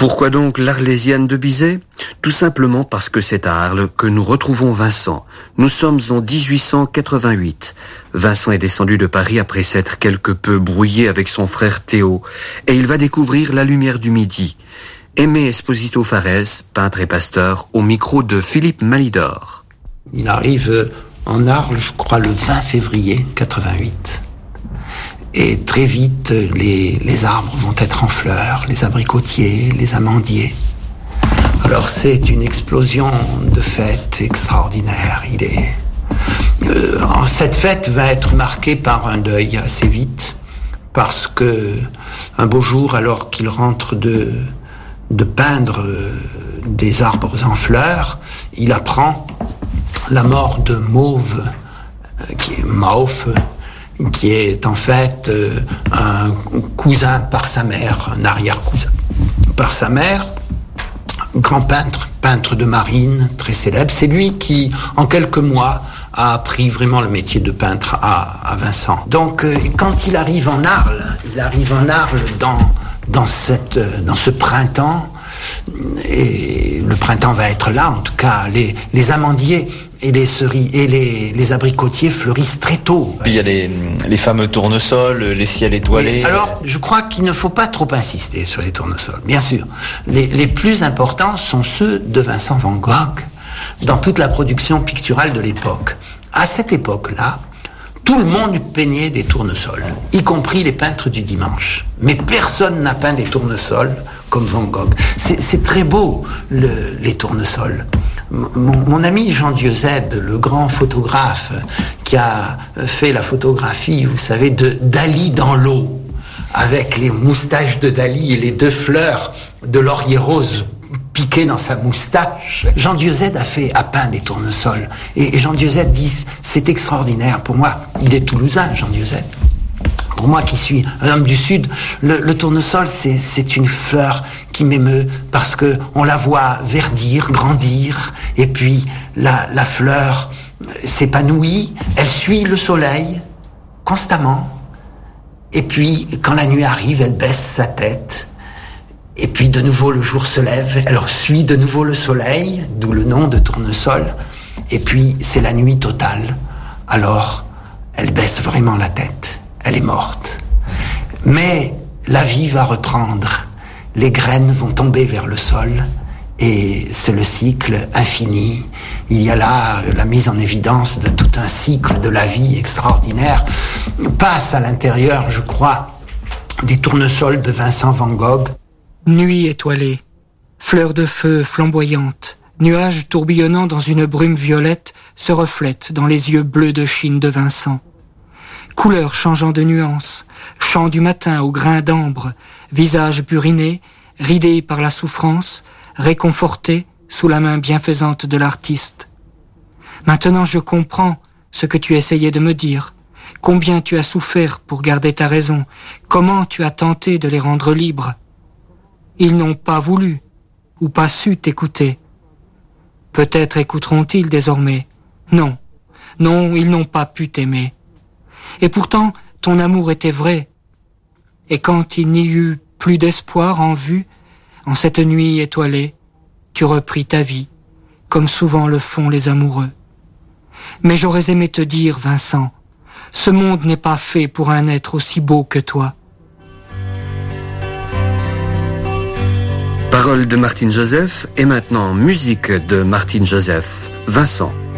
Pourquoi donc l'Arlésienne de Bizet ? Tout simplement parce que c'est à Arles que nous retrouvons Vincent. Nous sommes en 1888. Vincent est descendu de Paris après s'être quelque peu brouillé avec son frère Théo, et il va découvrir la lumière du midi. Aimé Esposito Farès, peintre et pasteur, au micro de Philippe Malidor. Il arrive en Arles, je crois, le 20 février 88. Et très vite, les arbres vont être en fleurs, les abricotiers, les amandiers. Alors c'est une explosion de fête extraordinaire. Cette fête va être marquée par un deuil assez vite, parce que un beau jour, alors qu'il rentre de peindre des arbres en fleurs, il apprend la mort de Mauve, qui est en fait un cousin par sa mère, un arrière-cousin par sa mère, grand peintre de marine, très célèbre. C'est lui qui, en quelques mois, a appris vraiment le métier de peintre à Vincent. Donc, quand il arrive en Arles dans ce printemps, et le printemps va être là, en tout cas, les amandiers et les abricotiers fleurissent très tôt. Puis il y a les fameux tournesols, les ciels étoilés. Oui, alors, je crois qu'il ne faut pas trop insister sur les tournesols, bien sûr. Les plus importants sont ceux de Vincent van Gogh dans toute la production picturale de l'époque. À cette époque-là, tout le monde peignait des tournesols, y compris les peintres du dimanche. Mais personne n'a peint des tournesols comme Van Gogh. C'est très beau, les tournesols. Mon ami Jean Dieuzède, le grand photographe qui a fait la photographie, vous savez, de Dali dans l'eau, avec les moustaches de Dali et les deux fleurs de laurier rose piquées dans sa moustache. Jean Dieuzède a peint des tournesols. Et Jean Dieuzède dit, c'est extraordinaire. Pour moi, il est toulousain, Jean Dieuzède. Pour moi qui suis un homme du Sud, le tournesol, c'est une fleur qui m'émeut parce que on la voit verdir, grandir, et puis la fleur s'épanouit, elle suit le soleil constamment, et puis quand la nuit arrive, elle baisse sa tête, et puis de nouveau le jour se lève, elle suit de nouveau le soleil, d'où le nom de tournesol, et puis c'est la nuit totale, alors elle baisse vraiment la tête. Elle est morte. Mais la vie va reprendre. Les graines vont tomber vers le sol et c'est le cycle infini. Il y a là la mise en évidence de tout un cycle de la vie extraordinaire. Passe à l'intérieur, je crois, des tournesols de Vincent van Gogh. Nuit étoilée, fleurs de feu flamboyantes, nuages tourbillonnant dans une brume violette se reflètent dans les yeux bleus de Chine de Vincent. Couleurs changeant de nuances, chant du matin au grain d'ambre, visage buriné, ridé par la souffrance, réconforté sous la main bienfaisante de l'artiste. Maintenant je comprends ce que tu essayais de me dire, combien tu as souffert pour garder ta raison, comment tu as tenté de les rendre libres. Ils n'ont pas voulu, ou pas su t'écouter. Peut-être écouteront-ils désormais. Non, ils n'ont pas pu t'aimer. Et pourtant, ton amour était vrai. Et quand il n'y eut plus d'espoir en vue, en cette nuit étoilée, tu repris ta vie, comme souvent le font les amoureux. Mais j'aurais aimé te dire, Vincent, ce monde n'est pas fait pour un être aussi beau que toi. Paroles de Martine Joseph et maintenant musique de Martine Joseph. Vincent.